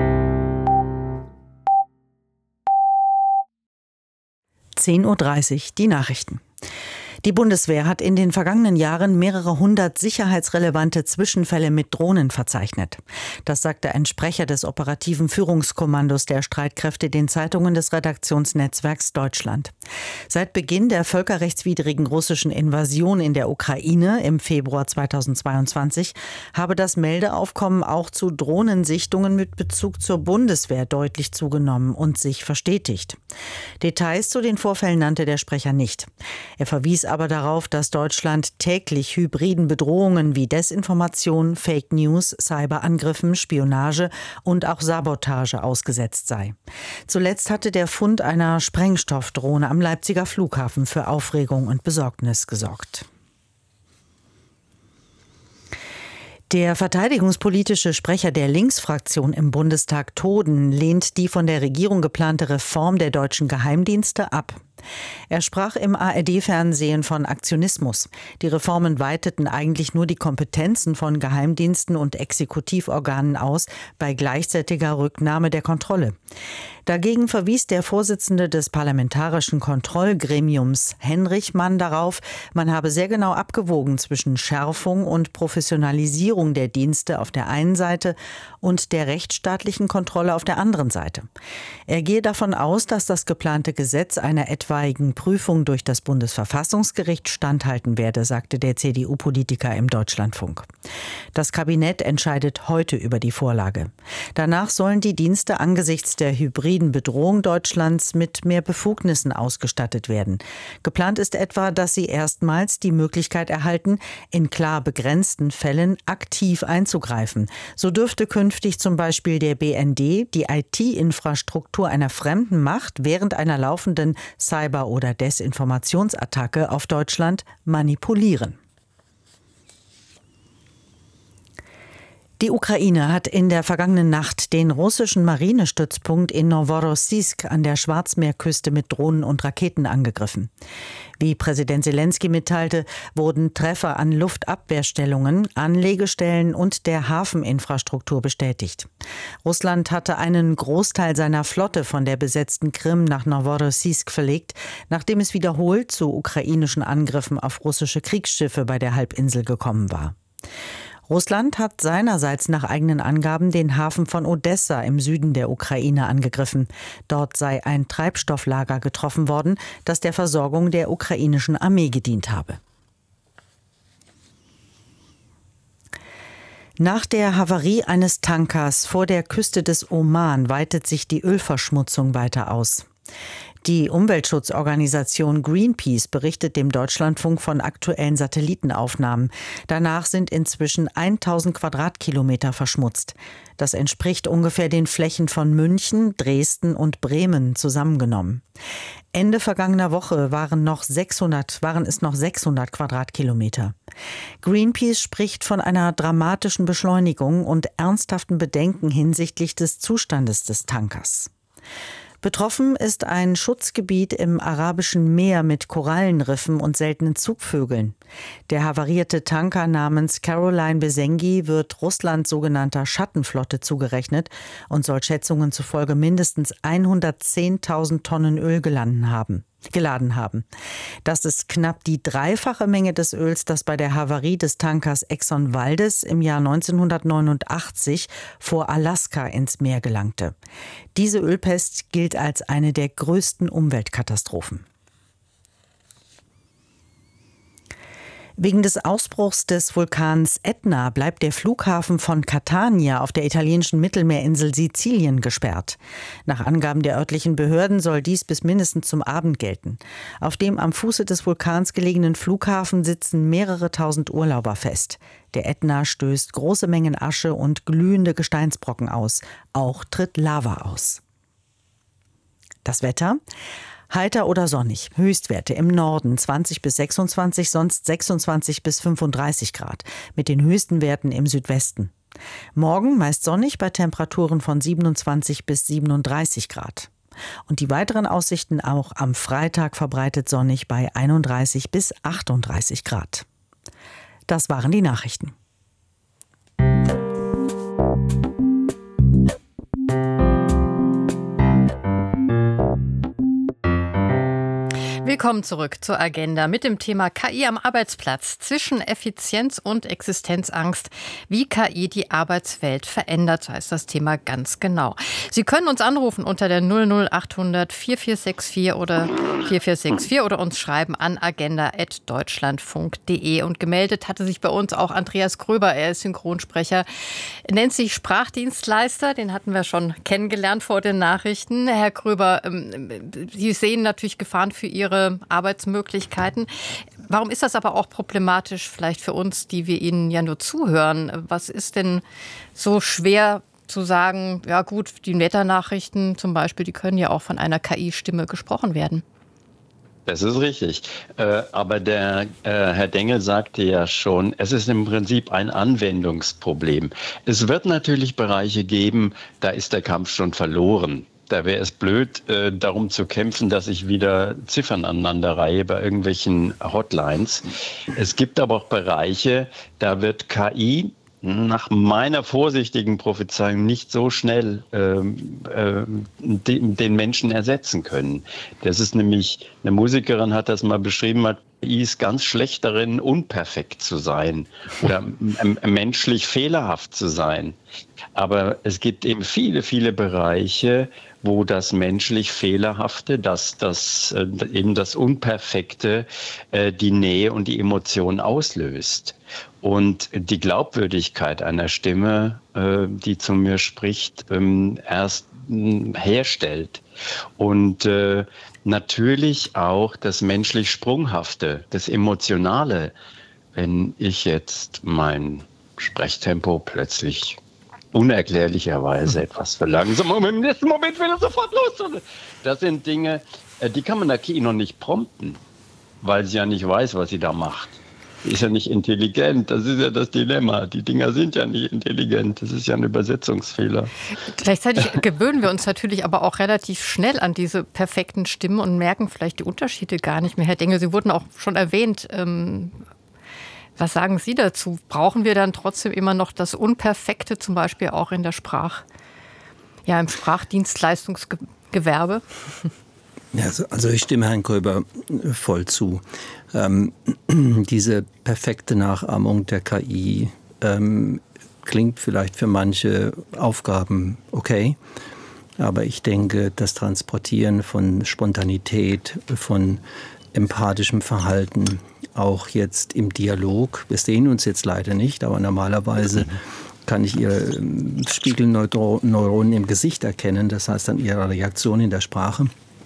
S14: zehn Uhr dreißig, die Nachrichten. Die Bundeswehr hat in den vergangenen Jahren mehrere hundert sicherheitsrelevante Zwischenfälle mit Drohnen verzeichnet. Das sagte ein Sprecher des operativen Führungskommandos der Streitkräfte den Zeitungen des Redaktionsnetzwerks Deutschland. Seit Beginn der völkerrechtswidrigen russischen Invasion in der Ukraine im Februar zweitausendzweiundzwanzig habe das Meldeaufkommen auch zu Drohnensichtungen mit Bezug zur Bundeswehr deutlich zugenommen und sich verstetigt. Details zu den Vorfällen nannte der Sprecher nicht. Er verwies aber darauf, dass Deutschland täglich hybriden Bedrohungen wie Desinformation, Fake News, Cyberangriffen, Spionage und auch Sabotage ausgesetzt sei. Zuletzt hatte der Fund einer Sprengstoffdrohne am Leipziger Flughafen für Aufregung und Besorgnis gesorgt. Der verteidigungspolitische Sprecher der Linksfraktion im Bundestag, Toden, lehnt die von der Regierung geplante Reform der deutschen Geheimdienste ab. Er sprach im A R D-Fernsehen von Aktionismus. Die Reformen weiteten eigentlich nur die Kompetenzen von Geheimdiensten und Exekutivorganen aus, bei gleichzeitiger Rücknahme der Kontrolle. Dagegen verwies der Vorsitzende des Parlamentarischen Kontrollgremiums, Henrich Mann, darauf, man habe sehr genau abgewogen zwischen Schärfung und Professionalisierung der Dienste auf der einen Seite und der rechtsstaatlichen Kontrolle auf der anderen Seite. Er gehe davon aus, dass das geplante Gesetz einer etwaigen Prüfung durch das Bundesverfassungsgericht standhalten werde, sagte der C D U-Politiker im Deutschlandfunk. Das Kabinett entscheidet heute über die Vorlage. Danach sollen die Dienste angesichts der hybriden Bedrohung Deutschlands mit mehr Befugnissen ausgestattet werden. Geplant ist etwa, dass sie erstmals die Möglichkeit erhalten, in klar begrenzten Fällen aktiv einzugreifen. So dürfte künftig zum Beispiel der B N D die I T-Infrastruktur einer fremden Macht während einer laufenden Cyber- oder Desinformationsattacke auf Deutschland manipulieren. Die Ukraine hat in der vergangenen Nacht den russischen Marinestützpunkt in Noworossiysk an der Schwarzmeerküste mit Drohnen und Raketen angegriffen. Wie Präsident Selenskyj mitteilte, wurden Treffer an Luftabwehrstellungen, Anlegestellen und der Hafeninfrastruktur bestätigt. Russland hatte einen Großteil seiner Flotte von der besetzten Krim nach Noworossiysk verlegt, nachdem es wiederholt zu ukrainischen Angriffen auf russische Kriegsschiffe bei der Halbinsel gekommen war. Russland hat seinerseits nach eigenen Angaben den Hafen von Odessa im Süden der Ukraine angegriffen. Dort sei ein Treibstofflager getroffen worden, das der Versorgung der ukrainischen Armee gedient habe. Nach der Havarie eines Tankers vor der Küste des Oman weitet sich die Ölverschmutzung weiter aus. Die Umweltschutzorganisation Greenpeace berichtet dem Deutschlandfunk von aktuellen Satellitenaufnahmen. Danach sind inzwischen tausend Quadratkilometer verschmutzt. Das entspricht ungefähr den Flächen von München, Dresden und Bremen zusammengenommen. Ende vergangener Woche waren, noch sechshundert, waren es noch sechshundert Quadratkilometer. Greenpeace spricht von einer dramatischen Beschleunigung und ernsthaften Bedenken hinsichtlich des Zustandes des Tankers. Betroffen ist ein Schutzgebiet im Arabischen Meer mit Korallenriffen und seltenen Zugvögeln. Der havarierte Tanker namens Caroline Besengi wird Russlands sogenannter Schattenflotte zugerechnet und soll Schätzungen zufolge mindestens hundertzehntausend Tonnen Öl geladen haben. geladen haben. Das ist knapp die dreifache Menge des Öls, das bei der Havarie des Tankers Exxon Valdez im Jahr neunzehnhundertneunundachtzig vor Alaska ins Meer gelangte. Diese Ölpest gilt als eine der größten Umweltkatastrophen. Wegen des Ausbruchs des Vulkans Etna bleibt der Flughafen von Catania auf der italienischen Mittelmeerinsel Sizilien gesperrt. Nach Angaben der örtlichen Behörden soll dies bis mindestens zum Abend gelten. Auf dem am Fuße des Vulkans gelegenen Flughafen sitzen mehrere tausend Urlauber fest. Der Etna stößt große Mengen Asche und glühende Gesteinsbrocken aus. Auch tritt Lava aus. Das Wetter? Heiter oder sonnig. Höchstwerte im Norden zwanzig bis sechsundzwanzig, sonst sechsundzwanzig bis fünfunddreißig Grad. Mit den höchsten Werten im Südwesten. Morgen meist sonnig bei Temperaturen von siebenundzwanzig bis siebenunddreißig Grad. Und die weiteren Aussichten auch am Freitag verbreitet sonnig bei einunddreißig bis achtunddreißig Grad. Das waren die Nachrichten.
S3: Willkommen zurück zur Agenda mit dem Thema K I am Arbeitsplatz. Zwischen Effizienz und Existenzangst. Wie K I die Arbeitswelt verändert, so heißt das Thema ganz genau. Sie können uns anrufen unter der null null achthundert vierundvierzig vierundvierzig oder vierundvierzig vierundvierzig oder uns schreiben an agenda at deutschlandfunk punkt de. Und gemeldet hatte sich bei uns auch Andreas Gröber. Er ist Synchronsprecher, nennt sich Sprachdienstleister. Den hatten wir schon kennengelernt vor den Nachrichten. Herr Gröber, Sie sehen natürlich Gefahren für Ihre Arbeitsmöglichkeiten. Warum ist das aber auch problematisch vielleicht für uns, die wir Ihnen ja nur zuhören? Was ist denn so schwer zu sagen, ja gut, die Wetternachrichten zum Beispiel, die können ja auch von einer K I-Stimme gesprochen werden?
S12: Das ist richtig. Äh, aber der äh, Herr Dengel sagte ja schon, es ist im Prinzip ein Anwendungsproblem. Es wird natürlich Bereiche geben, da ist der Kampf schon verloren. Da wäre es blöd, äh, darum zu kämpfen, dass ich wieder Ziffern aneinander reihe bei irgendwelchen Hotlines. Es gibt aber auch Bereiche, da wird K I nach meiner vorsichtigen Prophezeiung nicht so schnell ähm, äh, den, den Menschen ersetzen können. Das ist nämlich, eine Musikerin hat das mal beschrieben, hat, K I ist ganz schlecht darin, unperfekt zu sein oder äh, menschlich fehlerhaft zu sein. Aber es gibt eben viele, viele Bereiche, wo das menschlich Fehlerhafte, das, das, äh, eben das Unperfekte, äh, die Nähe und die Emotion auslöst. Und die Glaubwürdigkeit einer Stimme, äh, die zu mir spricht, ähm, erst äh, herstellt. Und äh, natürlich auch das menschlich Sprunghafte, das Emotionale. Wenn ich jetzt mein Sprechtempo plötzlich unerklärlicherweise etwas verlangsam, und im nächsten Moment will er sofort los. Das sind Dinge, die kann man der K I noch nicht prompten, weil sie ja nicht weiß, was sie da macht. Die ist ja nicht intelligent, das ist ja das Dilemma. Die Dinger sind ja nicht intelligent, das ist ja ein Übersetzungsfehler.
S3: Gleichzeitig gewöhnen wir uns natürlich aber auch relativ schnell an diese perfekten Stimmen und merken vielleicht die Unterschiede gar nicht mehr. Herr Dengel, Sie wurden auch schon erwähnt. Ähm, was sagen Sie dazu? Brauchen wir dann trotzdem immer noch das Unperfekte, zum Beispiel auch in der Sprach, ja, im Sprachdienstleistungsgewerbe?
S9: Ja, also ich stimme Herrn Gröber voll zu. Ähm, diese perfekte Nachahmung der K I ähm, klingt vielleicht für manche Aufgaben okay, aber ich denke, das Transportieren von Spontanität, von empathischem Verhalten, auch jetzt im Dialog, wir sehen uns jetzt leider nicht, aber normalerweise kann ich Ihre Spiegelneuronen im Gesicht erkennen, das heißt an Ihrer Reaktion in der Sprache.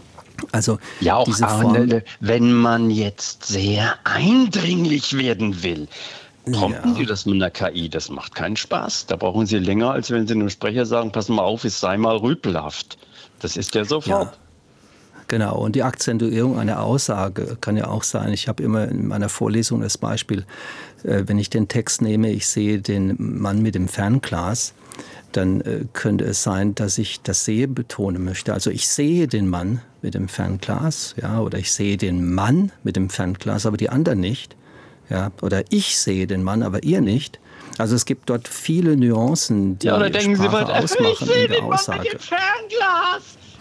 S9: Also
S12: ja, auch
S9: diese
S12: Form,
S9: Form,
S12: wenn man jetzt sehr eindringlich werden will, prompten
S9: ja.
S12: Sie das mit einer K I, das macht keinen Spaß. Da brauchen Sie länger, als wenn Sie einem Sprecher sagen, pass mal auf, es sei mal rüpelhaft. Das ist ja sofort.
S9: Ja. Genau, und die Akzentuierung einer Aussage kann ja auch sein. Ich habe immer in meiner Vorlesung das Beispiel, äh, wenn ich den Text nehme, ich sehe den Mann mit dem Fernglas, dann äh, könnte es sein, dass ich das Sehe betonen möchte. Also ich sehe den Mann mit dem Fernglas, ja, oder ich sehe den Mann mit dem Fernglas, aber die anderen nicht. Ja, oder ich sehe den Mann, aber ihr nicht. Also es gibt dort viele Nuancen, die
S12: ja, oder denken
S9: Sprache
S12: Sie mal,
S9: ausmachen
S12: ich sehe
S9: in der
S12: den Mann
S9: Aussage.
S12: mit dem Fernglas.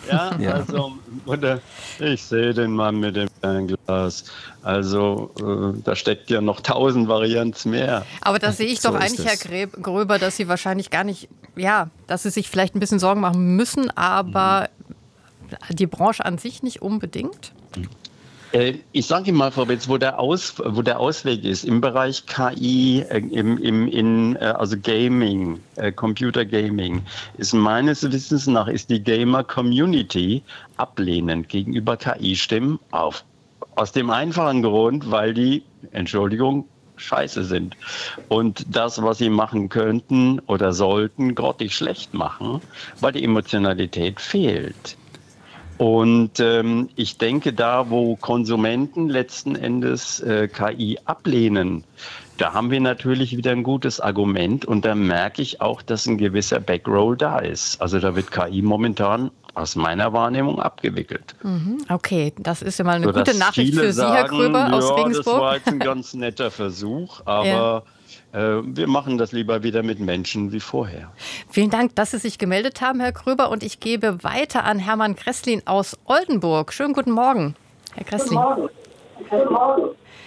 S12: Ja,
S9: Ja.
S12: also, oder ich sehe den Mann mit dem Fernglas. Also, äh, da steckt ja noch tausend Varianten mehr.
S3: Aber da sehe ich
S12: So
S3: doch
S12: ist
S3: eigentlich, Herr
S12: es.
S3: Gräb- Gröber, dass Sie wahrscheinlich gar nicht, ja, dass Sie sich vielleicht ein bisschen Sorgen machen müssen, aber die Branche an sich nicht unbedingt.
S12: Äh, Ich sage Ihnen mal, Frau Betz, wo der, Aus, wo der Ausweg ist. Im Bereich K I, äh, im, im, in, äh, also Gaming, äh, Computer Gaming, ist meines Wissens nach ist die Gamer-Community ablehnend gegenüber K I-Stimmen auf. Aus dem einfachen Grund, weil die, Entschuldigung, scheiße sind. Und das, was sie machen könnten oder sollten, grottig schlecht machen, weil die Emotionalität fehlt. Und ähm, ich denke, da, wo Konsumenten letzten Endes äh, K I ablehnen, da haben wir natürlich wieder ein gutes Argument. Und da merke ich auch, dass ein gewisser Backroll da ist. Also da wird K I momentan aus meiner Wahrnehmung abgewickelt.
S3: Mhm, okay, das ist ja mal eine
S12: Sodass
S3: gute Nachricht
S12: viele
S3: für Sie, Herr
S12: sagen,
S3: Gröber aus
S12: ja,
S3: Regensburg.
S12: das war jetzt ein ganz netter Versuch, aber äh, wir machen das lieber wieder mit Menschen wie vorher.
S3: Vielen Dank, dass Sie sich gemeldet haben, Herr Gröber. Und ich gebe weiter an Hermann Kresslin aus Oldenburg. Schönen guten Morgen, Herr Kresslin.
S13: Guten Morgen.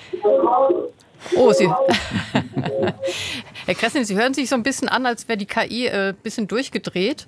S3: Oh, Sie, Herr Kresslin, Sie hören sich so ein bisschen an, als wäre die K I ein äh, bisschen durchgedreht.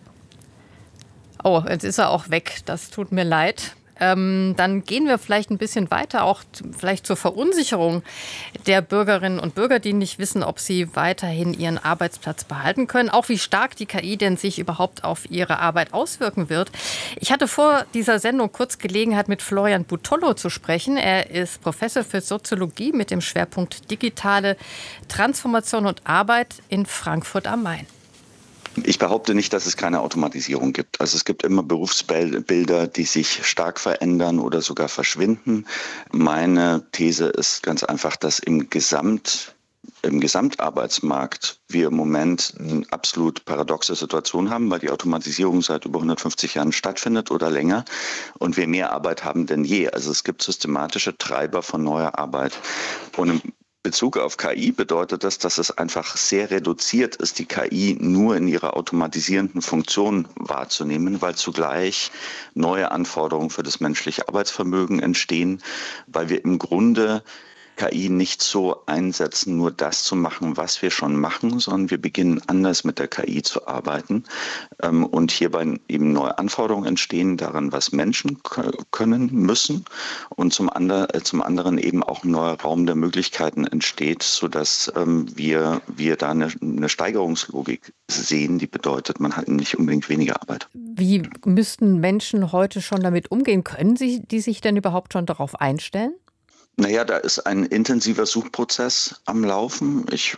S3: Oh, jetzt ist er auch weg. Das tut mir leid. Ähm, dann gehen wir vielleicht ein bisschen weiter, auch zu, vielleicht zur Verunsicherung der Bürgerinnen und Bürger, die nicht wissen, ob sie weiterhin ihren Arbeitsplatz behalten können. Auch wie stark die K I denn sich überhaupt auf ihre Arbeit auswirken wird. Ich hatte vor dieser Sendung kurz Gelegenheit, mit Florian Butollo zu sprechen. Er ist Professor für Soziologie mit dem Schwerpunkt digitale Transformation und Arbeit in Frankfurt am Main.
S15: Ich behaupte nicht, dass es keine Automatisierung gibt. Also es gibt immer Berufsbilder, die sich stark verändern oder sogar verschwinden. Meine These ist ganz einfach, dass im Gesamt, im Gesamtarbeitsmarkt wir im Moment eine absolut paradoxe Situation haben, weil die Automatisierung seit über hundertfünfzig Jahren stattfindet oder länger und wir mehr Arbeit haben denn je. Also es gibt systematische Treiber von neuer Arbeit. Und im Bezug auf K I bedeutet das, dass es einfach sehr reduziert ist, die K I nur in ihrer automatisierenden Funktion wahrzunehmen, weil zugleich neue Anforderungen für das menschliche Arbeitsvermögen entstehen, weil wir im Grunde K I nicht so einsetzen, nur das zu machen, was wir schon machen, sondern wir beginnen anders mit der K I zu arbeiten und hierbei eben neue Anforderungen entstehen daran, was Menschen können müssen und zum anderen, zum anderen eben auch ein neuer Raum der Möglichkeiten entsteht, sodass wir, wir da eine, eine Steigerungslogik sehen, die bedeutet, man hat nicht unbedingt weniger Arbeit.
S3: Wie müssten Menschen heute schon damit umgehen? Können sie die sich denn überhaupt schon darauf einstellen?
S15: Naja, da ist ein intensiver Suchprozess am Laufen. Ich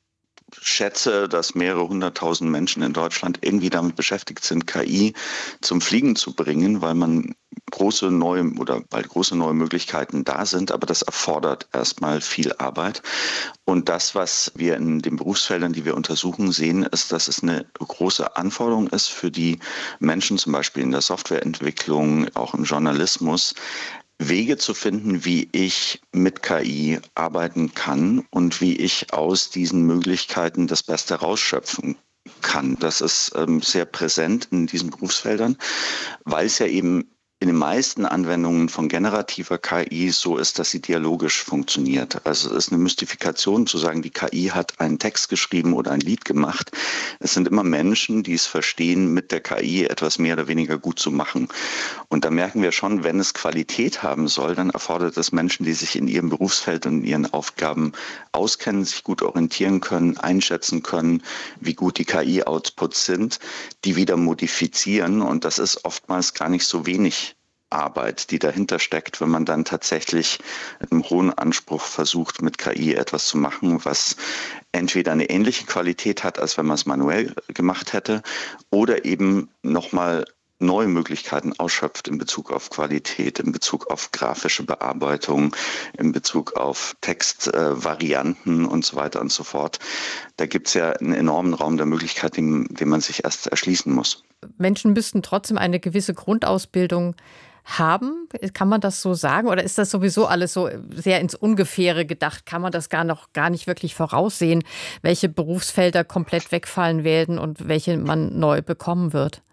S15: schätze, dass mehrere hunderttausend Menschen in Deutschland irgendwie damit beschäftigt sind, K I zum Fliegen zu bringen, weil man große neue oder weil große neue Möglichkeiten da sind, aber das erfordert erstmal viel Arbeit. Und das, was wir in den Berufsfeldern, die wir untersuchen, sehen, ist, dass es eine große Anforderung ist für die Menschen, zum Beispiel in der Softwareentwicklung, auch im Journalismus, Wege zu finden, wie ich mit K I arbeiten kann und wie ich aus diesen Möglichkeiten das Beste rausschöpfen kann. Das ist ähm, sehr präsent in diesen Berufsfeldern, weil es ja eben in den meisten Anwendungen von generativer K I so ist, dass sie dialogisch funktioniert. Also es ist eine Mystifikation zu sagen, die K I hat einen Text geschrieben oder ein Lied gemacht. Es sind immer Menschen, die es verstehen, mit der K I etwas mehr oder weniger gut zu machen. Und da merken wir schon, wenn es Qualität haben soll, dann erfordert es Menschen, die sich in ihrem Berufsfeld und in ihren Aufgaben auskennen, sich gut orientieren können, einschätzen können, wie gut die K I-Outputs sind, die wieder modifizieren. Und das ist oftmals gar nicht so wenig Arbeit, die dahinter steckt, wenn man dann tatsächlich mit einem hohen Anspruch versucht, mit K I etwas zu machen, was entweder eine ähnliche Qualität hat, als wenn man es manuell gemacht hätte, oder eben nochmal neue Möglichkeiten ausschöpft in Bezug auf Qualität, in Bezug auf grafische Bearbeitung, in Bezug auf Textvarianten äh, und so weiter und so fort. Da gibt es ja einen enormen Raum der Möglichkeiten, den, den man sich erst erschließen muss.
S3: Menschen müssten trotzdem eine gewisse Grundausbildung haben? Kann man das so sagen? Oder ist das sowieso alles so sehr ins Ungefähre gedacht? Kann man das gar noch gar nicht wirklich voraussehen, welche Berufsfelder komplett wegfallen werden und welche man neu bekommen wird?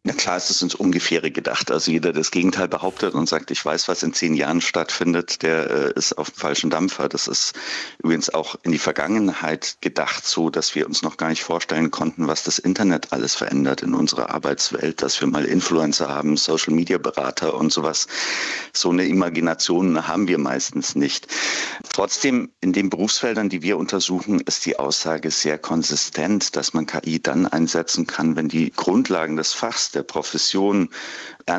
S15: Na klar, ist es ins Ungefähre gedacht. Also jeder, der das Gegenteil behauptet und sagt, ich weiß, was in zehn Jahren stattfindet, der äh, ist auf dem falschen Dampfer. Das ist übrigens auch in die Vergangenheit gedacht, so dass wir uns noch gar nicht vorstellen konnten, was das Internet alles verändert in unserer Arbeitswelt, dass wir mal Influencer haben, Social-Media-Berater und sowas. So eine Imagination haben wir meistens nicht. Trotzdem, in den Berufsfeldern, die wir untersuchen, ist die Aussage sehr konsistent, dass man K I dann einsetzen kann, wenn die Grundlagen des Fachs, der Profession